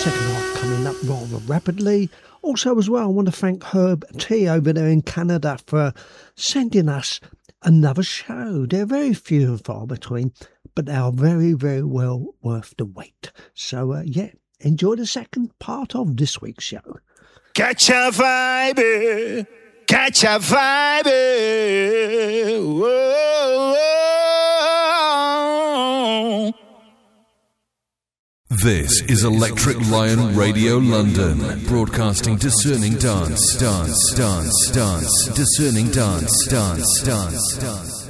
second half coming up rather rapidly. Also as well, I want to thank Herb T over there in Canada for sending us another show. They're very few and far between, but they are very, very well worth the wait. So, enjoy the second part of this week's show. Catch a vibe, catch a vibe. Whoa. This is Electric Lion Radio London, broadcasting discerning dance, discerning dance.